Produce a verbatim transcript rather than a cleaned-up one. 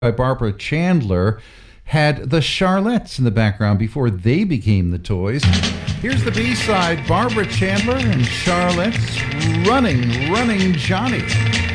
by Barbara Chandler, had the Charlettes in the background before they became the Toys. Here's the B-side, Barbara Chandler and Charlette's Running, Running Johnny.